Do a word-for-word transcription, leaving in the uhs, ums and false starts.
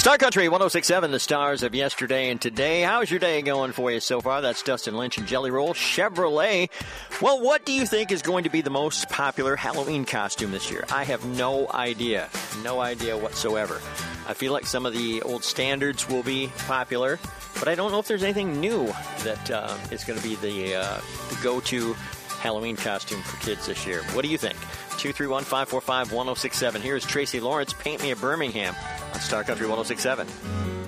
Star Country one oh six point seven, the stars of yesterday and today. How's your day going for you so far? That's Dustin Lynch and Jelly Roll Chevrolet. Well, what do you think is going to be the most popular Halloween costume this year? I have no idea. No idea whatsoever. I feel like some of the old standards will be popular, but I don't know if there's anything new that uh, is going to be the, uh, the go-to Halloween costume for kids this year. What do you think? two three one, five four five, one oh six seven. Here's Tracy Lawrence, Paint Me a Birmingham on Star Country one oh six point seven.